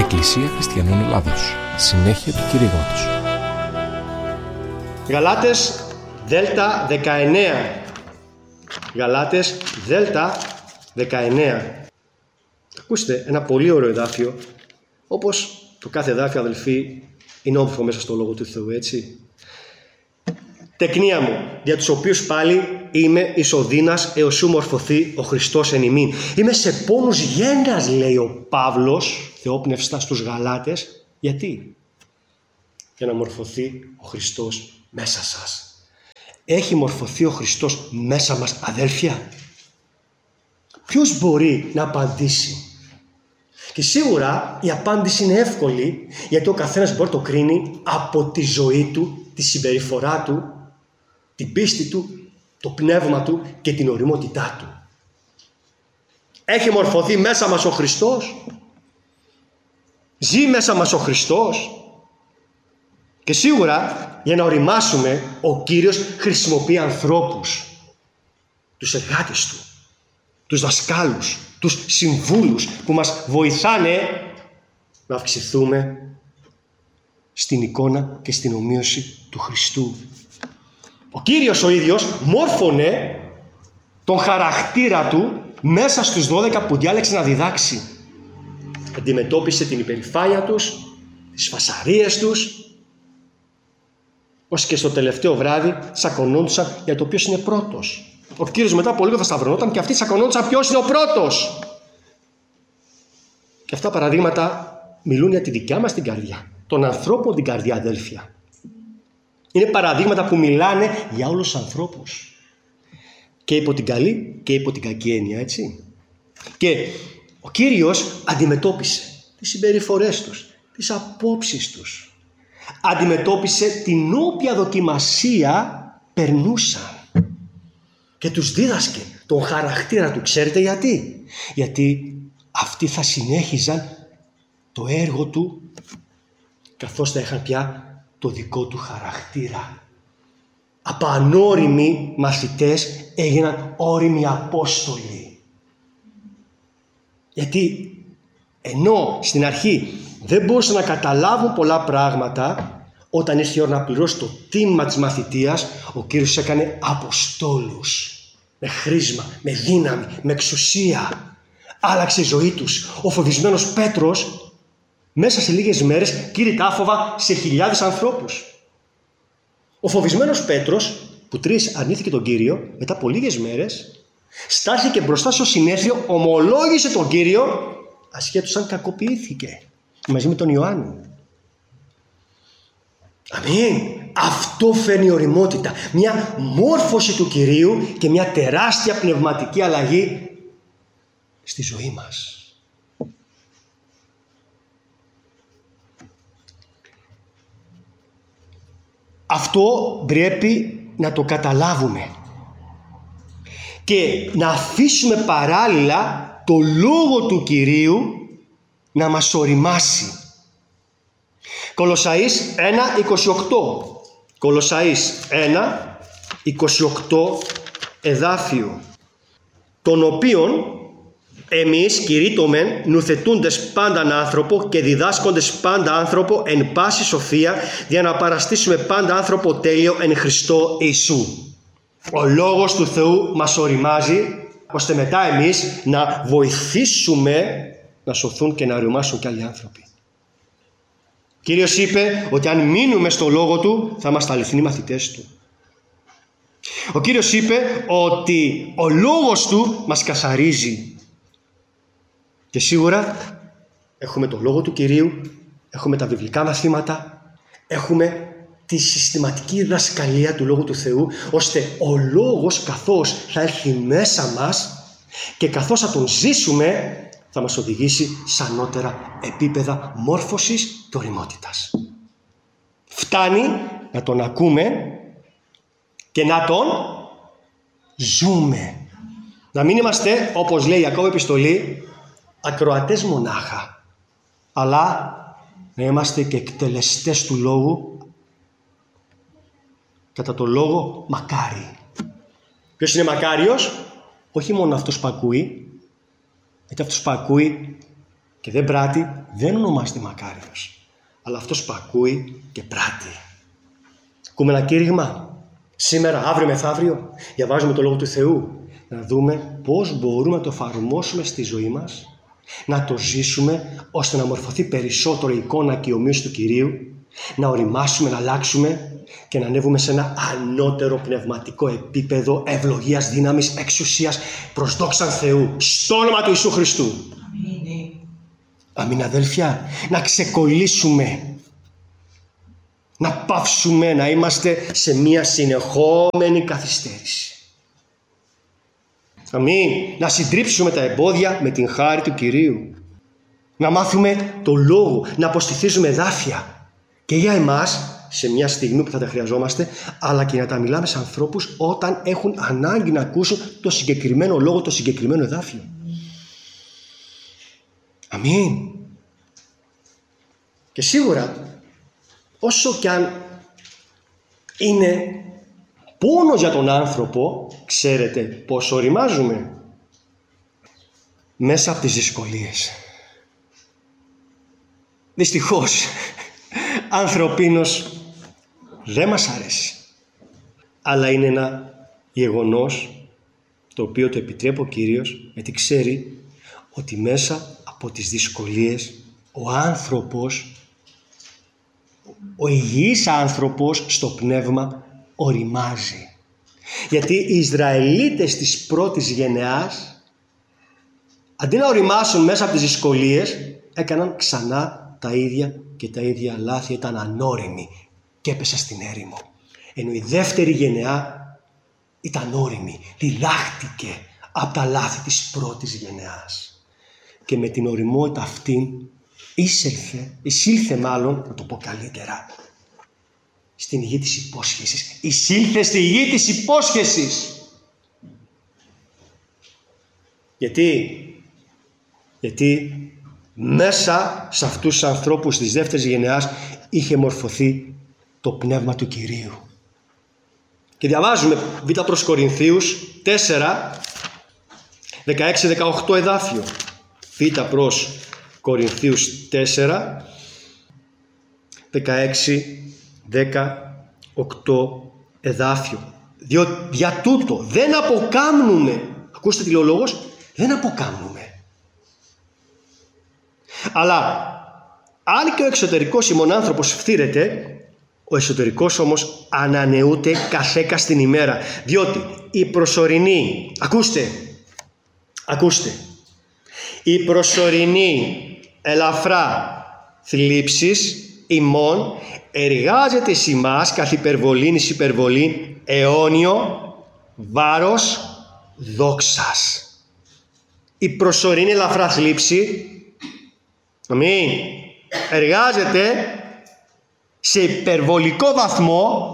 Εκκλησία Χριστιανών Ελλάδος. Συνέχεια του κηρύγματος. Γαλάτες Δέλτα 19. Γαλάτες Δέλτα 19. Ακούστε ένα πολύ ωραίο εδάφιο. Όπως το κάθε εδάφιο, αδελφοί, είναι όμορφο μέσα στο Λόγο του Θεού, έτσι. Τεκνία μου, για τους οποίους πάλι είμαι εις οδύνας έως σου μορφωθεί ο Χριστός εν ημίν. Είμαι σε πόνους γένας, λέει ο Παύλος, θεόπνευστα στους Γαλάτες. Γιατί? Για να μορφωθεί ο Χριστός μέσα σας. Έχει μορφωθεί ο Χριστός μέσα μας, αδέλφια? Ποιος μπορεί να απαντήσει? Και σίγουρα η απάντηση είναι εύκολη, γιατί ο καθένας μπορεί να το κρίνει από τη ζωή του, τη συμπεριφορά του, την πίστη του, το πνεύμα του και την ωριμότητά του. Έχει μορφωθεί μέσα μας ο Χριστός? Ζει μέσα μας ο Χριστός? Και σίγουρα για να οριμάσουμε, ο Κύριος χρησιμοποιεί ανθρώπους, τους εργάτες του, τους δασκάλους, τους συμβούλους που μας βοηθάνε να αυξηθούμε στην εικόνα και στην ομοίωση του Χριστού. Ο Κύριος ο ίδιος μόρφωνε τον χαρακτήρα του μέσα στους 12 που διάλεξε να διδάξει. Αντιμετώπισε την υπερηφάνεια τους, τις φασαρίες τους, ως και στο τελευταίο βράδυ σακωνόντουσαν για το ποιος είναι πρώτος. Ο Κύριος μετά από λίγο θα σταυρωνόταν και αυτοί σακωνόντουσαν ποιος είναι ο πρώτος. Και αυτά παραδείγματα μιλούν για τη δικιά μας την καρδιά, των ανθρώπων την καρδιά, αδέλφια. Είναι παραδείγματα που μιλάνε για όλους τους ανθρώπους. Και υπό την καλή και υπό την κακή έννοια, έτσι. Και ο Κύριος αντιμετώπισε τις συμπεριφορές τους, τις απόψεις τους. Αντιμετώπισε την όποια δοκιμασία περνούσαν. Και τους δίδασκε τον χαρακτήρα του. Ξέρετε γιατί? Γιατί αυτοί θα συνέχιζαν το έργο του καθώς θα είχαν πια το δικό του χαρακτήρα. Από ανώριμοι μαθητές έγιναν ώριμοι απόστολοι. Γιατί ενώ στην αρχή δεν μπορούσαν να καταλάβουν πολλά πράγματα, όταν ήρθε η ώρα να πληρώσει το τίμημα της μαθητείας, ο Κύριος έκανε αποστόλους. Με χρήσμα, με δύναμη, με εξουσία. Άλλαξε η ζωή τους. Ο φοβισμένος Πέτρος μέσα σε λίγες μέρες κήρυ τα άφοβα σε χιλιάδες ανθρώπους. Ο φοβισμένος Πέτρος, που 3 αρνήθηκε τον Κύριο, μετά από λίγες μέρες στάθηκε μπροστά στο συνέδριο, ομολόγησε τον Κύριο, ασχέτως αν κακοποιήθηκε, μαζί με τον Ιωάννη. Αμήν. Αυτό φέρνει ωριμότητα, μια μόρφωση του Κυρίου και μια τεράστια πνευματική αλλαγή στη ζωή μας. Αυτό πρέπει να το καταλάβουμε και να αφήσουμε παράλληλα το Λόγο του Κυρίου να μας οριμάσει. Κολοσσαείς 1:28. Κολοσσαείς 1:28 εδάφιο. Τον οποίον εμείς κηρύττομεν νουθετούντες πάνταν άνθρωπο και διδάσκοντες πάντα άνθρωπο εν πάση σοφία, για να παραστήσουμε πάντα άνθρωπο τέλειο εν Χριστώ Ιησού. Ο Λόγος του Θεού μας οριμάζει, ώστε μετά εμείς να βοηθήσουμε να σωθούν και να οριμάσουν και άλλοι άνθρωποι. Ο Κύριος είπε ότι αν μείνουμε στο Λόγο Του θα είμαστε αληθινοί μαθητές Του. Ο Κύριος είπε ότι ο Λόγος Του μας καθαρίζει. Και σίγουρα έχουμε το Λόγο του Κυρίου, έχουμε τα βιβλικά μαθήματα, έχουμε τη συστηματική διδασκαλία του Λόγου του Θεού, ώστε ο Λόγος καθώς θα έρθει μέσα μας και καθώς θα τον ζήσουμε, θα μας οδηγήσει σε ανώτερα επίπεδα μόρφωσης και ωριμότητας. Φτάνει να τον ακούμε και να τον ζούμε. Να μην είμαστε, όπως λέει η Ιακώβ επιστολή, ακροατές μονάχα, αλλά να είμαστε και εκτελεστές του Λόγου, κατά το Λόγο μακάρι. Ποιος είναι μακάριος? Όχι μόνο αυτός που ακούει, γιατί αυτός που ακούει και δεν πράττει, δεν ονομάζεται μακάριος. Αλλά αυτός που ακούει και πράττει. Ακούμε ένα κήρυγμα. Σήμερα, αύριο μεθαύριο, διαβάζουμε το Λόγο του Θεού. Να δούμε πώς μπορούμε να το εφαρμόσουμε στη ζωή μας, να το ζήσουμε, ώστε να μορφωθεί περισσότερο η εικόνα και η ομοίωση του Κυρίου, να οριμάσουμε, να αλλάξουμε και να ανέβουμε σε ένα ανώτερο πνευματικό επίπεδο ευλογίας, δύναμης, εξουσίας, προς δόξαν Θεού, στο όνομα του Ιησού Χριστού. Αμήν. Αμήν, αδέλφια. Να ξεκολλήσουμε, να πάυσουμε, να είμαστε σε μια συνεχόμενη καθυστέρηση. Αμήν. Να συντρίψουμε τα εμπόδια με την χάρη του Κυρίου. Να μάθουμε το Λόγο, να αποστηθίζουμε εδάφια και για εμάς σε μια στιγμή που θα τα χρειαζόμαστε, αλλά και να τα μιλάμε σε ανθρώπους όταν έχουν ανάγκη να ακούσουν το συγκεκριμένο λόγο, το συγκεκριμένο εδάφιο. Αμήν. Και σίγουρα, όσο κι αν είναι πόνο για τον άνθρωπο, ξέρετε πώς οριμάζουμε? Μέσα από τις δυσκολίες. Δυστυχώς, ανθρωπίνως δεν μας αρέσει. Αλλά είναι ένα γεγονός το οποίο το επιτρέπει ο Κύριος, γιατί ξέρει ότι μέσα από τις δυσκολίες ο άνθρωπος, ο υγιής άνθρωπος στο πνεύμα οριμάζει. Γιατί οι Ισραηλίτες της πρώτης γενεάς, αντί να οριμάσουν μέσα από τις δυσκολίες, έκαναν ξανά τα ίδια και τα ίδια λάθη, ήταν ανώριμοι και έπεσαν στην έρημο. Ενώ η δεύτερη γενεά ήταν όριμη, διδάχτηκε από τα λάθη της πρώτης γενεάς. Και με την οριμότητα αυτή εισήλθε μάλλον, να το πω καλύτερα, στην γη της υπόσχεσης. Εισήλθε στη γη της υπόσχεσης. Γιατί μέσα σε αυτούς τους ανθρώπους της δεύτερης γενεάς είχε μορφωθεί το πνεύμα του Κυρίου. Και διαβάζουμε Β' προς Κορινθίους 4, 16-18 εδάφιο. Β' προς Κορινθίους 4, 16-18 εδάφιο. Διότι για τούτο δεν αποκάμνουμε. Ακούστε τι λέει ο λόγος. Δεν αποκάμνουμε. Αλλά αν και ο εξωτερικός ημών άνθρωπος φθήρεται, ο εσωτερικός όμως ανανεούται καθέκα στην ημέρα. Διότι η προσωρινή, ακούστε, η προσωρινή ελαφρά θλίψης ημών εργάζεται εις ημάς καθ' υπερβολήν εις υπερβολήν αιώνιο βάρος δόξας. Η προσωρινή ελαφρά θλίψη, αμήν, εργάζεται σε υπερβολικό βαθμό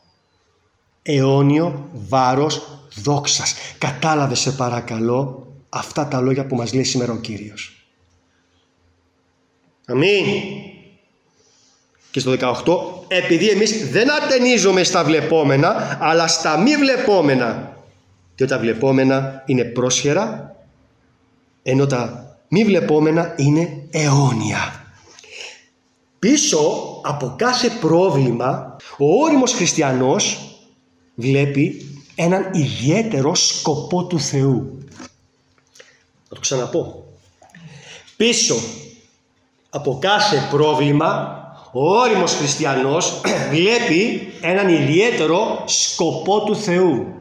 αιώνιο βάρος δόξας. Κατάλαβε σε παρακαλώ αυτά τα λόγια που μας λέει σήμερα ο Κύριος. Αμήν. Και στο 18, επειδή εμείς δεν ατενίζουμε στα βλεπόμενα, αλλά στα μη βλεπόμενα. Διότι τα βλεπόμενα είναι πρόσχερα, ενώ τα μη βλεπόμενα είναι αιώνια. Πίσω από κάθε πρόβλημα, ο όριμος χριστιανός βλέπει έναν ιδιαίτερο σκοπό του Θεού. Θα το ξαναπώ. Πίσω από κάθε πρόβλημα, ο όριμος χριστιανός βλέπει έναν ιδιαίτερο σκοπό του Θεού.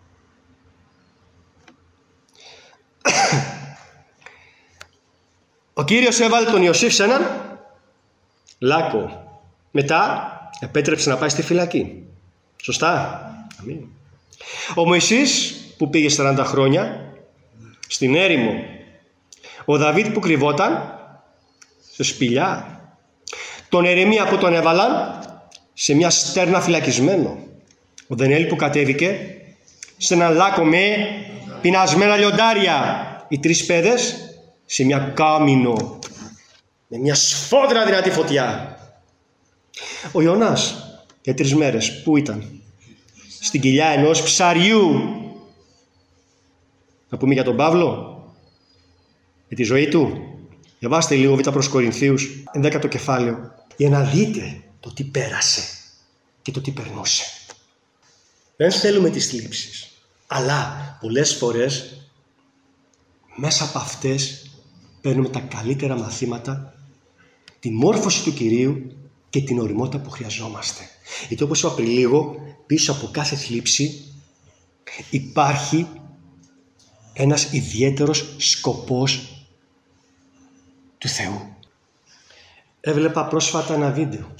Ο Κύριος έβαλε τον Ιωσήφ σε έναν λάκκο. Μετά επέτρεψε να πάει στη φυλακή. Σωστά. Αμήν. Ο Μωυσής που πήγε 40 χρόνια στην έρημο. Ο Δαβίδ που κρυβόταν σε σπηλιά. Τον Ερεμία που τον έβαλαν σε μια στέρνα φυλακισμένο. Ο Δανιέλ που κατέβηκε σε έναν λάκκο με πεινασμένα λιοντάρια. Οι 3 παιδες σε μια κάμινο με μια σφόδρα δυνατή φωτιά. Ο Ιωνάς για 3 μέρες που ήταν? Στην κοιλιά ενός ψαριού. Να πούμε για τον Παύλο, για τη ζωή του. Διαβάστε λίγο Β' προς Κορινθίους, 11ο κεφάλαιο, για να δείτε το τι πέρασε και το τι περνούσε. Δεν θέλουμε τις θλίψεις, αλλά πολλές φορές μέσα από αυτές παίρνουμε τα καλύτερα μαθήματα, τη μόρφωση του Κυρίου και την ωριμότητα που χρειαζόμαστε. Γιατί όπως είπα πριν λίγο, πίσω από κάθε θλίψη υπάρχει ένας ιδιαίτερος σκοπός του Θεού. Έβλεπα πρόσφατα ένα βίντεο.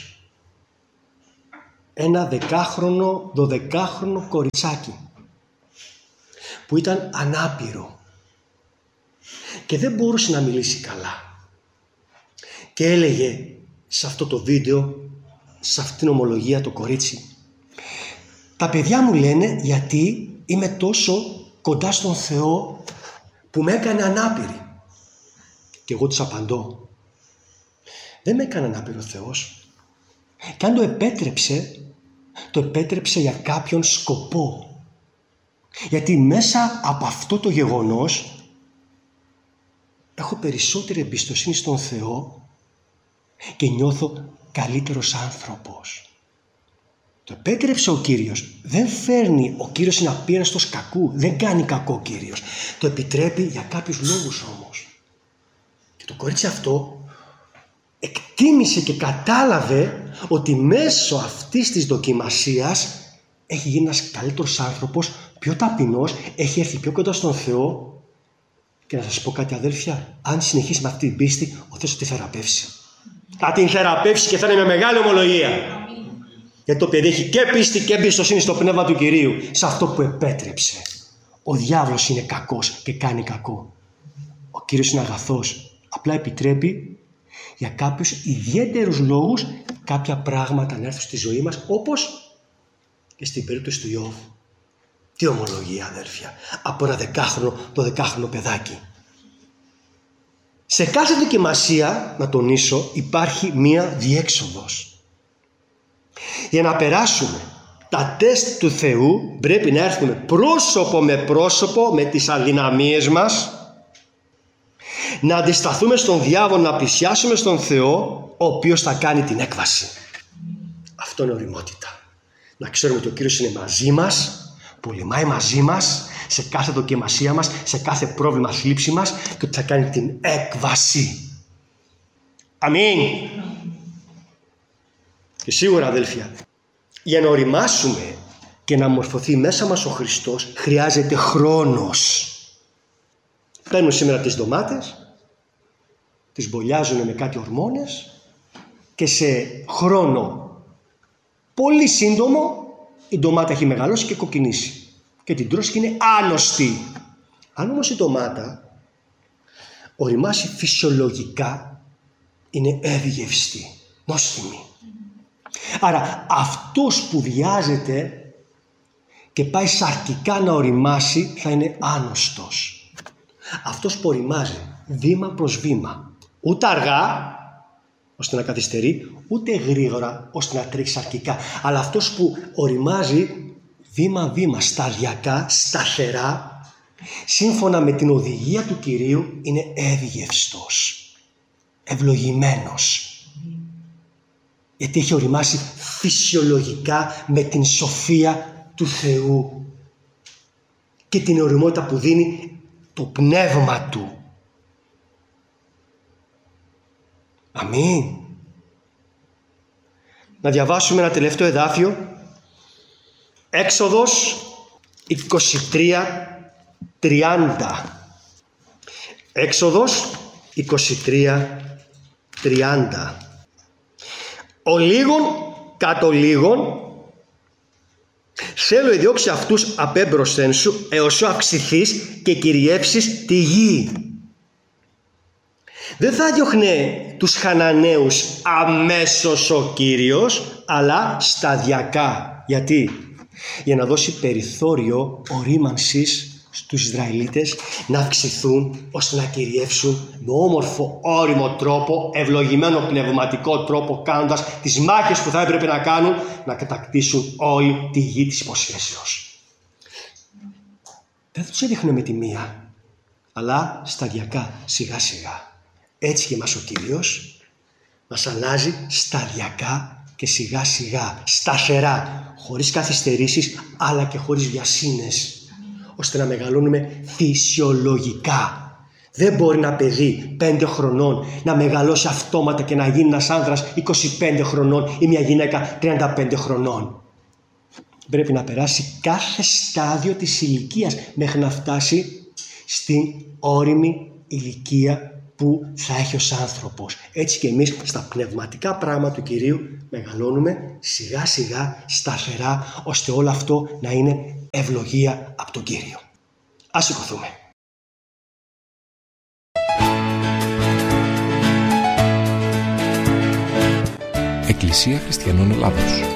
Ένα 10χρονο, 12χρονο κοριτσάκι που ήταν ανάπηρο και δεν μπορούσε να μιλήσει καλά. Και έλεγε σε αυτό το βίντεο, σε αυτήν την ομολογία το κορίτσι, τα παιδιά μου λένε γιατί είμαι τόσο κοντά στον Θεό που με έκανε ανάπηρη. Και εγώ τους απαντώ, δεν με έκανε ανάπηρο ο Θεός. Και αν το επέτρεψε για κάποιον σκοπό. Γιατί μέσα από αυτό το γεγονός έχω περισσότερη εμπιστοσύνη στον Θεό και νιώθω καλύτερος άνθρωπος. Το επέτρεψε ο Κύριος. Δεν φέρνει, ο Κύριος είναι απείραστος κακού. Δεν κάνει κακό ο Κύριος. Το επιτρέπει για κάποιους λόγους όμως. Και το κορίτσι αυτό εκτίμησε και κατάλαβε ότι μέσω αυτής της δοκιμασίας έχει γίνει ένας καλύτερος άνθρωπος, πιο ταπεινός, έχει έρθει πιο κοντά στον Θεό. Και να σας πω κάτι αδέρφια, αν συνεχίσει με αυτή την πίστη, ο Θεός θα τη θεραπεύσει. Θα την θεραπεύσει και θα είναι με μεγάλη ομολογία. Γιατί το παιδί έχει και πίστη και εμπιστοσύνη στο πνεύμα του Κυρίου, σε αυτό που επέτρεψε. Ο διάβολος είναι κακός και κάνει κακό. Ο Κύριος είναι αγαθός. Απλά επιτρέπει για κάποιους ιδιαίτερους λόγους κάποια πράγματα να έρθουν στη ζωή μας, όπως και στην περίπτωση του Ιώβ. Τι ομολογία αδέρφια, από ένα 10χρονο, 12χρονο παιδάκι. Σε κάθε δοκιμασία, να τονίσω, υπάρχει μία διέξοδος. Για να περάσουμε τα τεστ του Θεού πρέπει να έρθουμε πρόσωπο με πρόσωπο με τις αδυναμίες μας, να αντισταθούμε στον διάβολο, να πλησιάσουμε στον Θεό, ο οποίος θα κάνει την έκβαση. Αυτό είναι ωριμότητα. Να ξέρουμε ότι ο Κύριος είναι μαζί μας, πολεμάει μαζί μας σε κάθε δοκιμασία μας, σε κάθε πρόβλημα θλίψη μας και ότι θα κάνει την έκβαση. Αμήν. Και σίγουρα αδέλφια, για να οριμάσουμε και να μορφωθεί μέσα μας ο Χριστός χρειάζεται χρόνος. Παίρνουν σήμερα τις ντομάτες, τις μπολιάζουν με κάτι ορμόνες και σε χρόνο πολύ σύντομο η ντομάτα έχει μεγαλώσει και κοκκινήσει και την τρως και είναι άνοστή. Αν όμως η ντομάτα οριμάσει φυσιολογικά είναι εύγευστη, νόστιμη. Άρα αυτός που βιάζεται και πάει σαρκικά να οριμάσει θα είναι άνοστος. Αυτός που οριμάζει βήμα προς βήμα, ούτε αργά ώστε να καθυστερεί, ούτε γρήγορα ώστε να τρέξει σαρκικά, αλλά αυτός που οριμάζει βήμα-βήμα, σταδιακά, σταθερά, σύμφωνα με την οδηγία του Κυρίου, είναι εύγευστος, ευλογημένος. Γιατί έχει οριμάσει φυσιολογικά με την σοφία του Θεού και την ωριμότητα που δίνει το πνεύμα Του. Αμήν. Να διαβάσουμε ένα τελευταίο εδάφιο. Έξοδος 23:30. Έξοδος 23:30. Ο λίγον κατ' ο λίγον θέλω διώξει αυτούς απέμπροσθεν σου έως σου αυξηθείς και κυριεύσεις τη γη. Δεν θα διώχνε τους Χαναναίους αμέσως ο Κύριος, αλλά σταδιακά. Γιατί? Για να δώσει περιθώριο ορίμανσης στους Ισραηλίτες να αυξηθούν ώστε να κυριεύσουν με όμορφο όριμο τρόπο, ευλογημένο πνευματικό τρόπο, κάνοντας τις μάχες που θα έπρεπε να κάνουν, να κατακτήσουν όλη τη γη της υποσχέσεως. Δεν τους έδειχνε με τη μία, αλλά σταδιακά, σιγά σιγά. Έτσι και μας ο Κύριος μας αλλάζει σταδιακά και σιγά σιγά, σταθερά, χωρίς καθυστερήσεις αλλά και χωρίς βιασύνες, ώστε να μεγαλώνουμε φυσιολογικά. Δεν μπορεί ένα παιδί 5 χρονών να μεγαλώσει αυτόματα και να γίνει ένας άνδρας 25 χρονών ή μια γυναίκα 35 χρονών. Πρέπει να περάσει κάθε στάδιο της ηλικίας μέχρι να φτάσει στην όριμη ηλικία που θα έχει ως άνθρωπος. Έτσι και εμείς στα πνευματικά πράγματα του Κυρίου μεγαλώνουμε σιγά σιγά, σταθερά, ώστε όλο αυτό να είναι ευλογία από τον Κύριο. Ας σηκωθούμε. Εκκλησία Χριστιανών Ελλάδος.